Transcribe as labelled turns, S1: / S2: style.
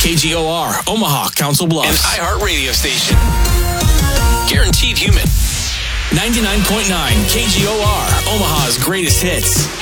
S1: KGOR, Omaha, Council Bluffs.
S2: An iHeart radio station. Guaranteed human.
S1: 99.9 KGOR, Omaha's greatest hits.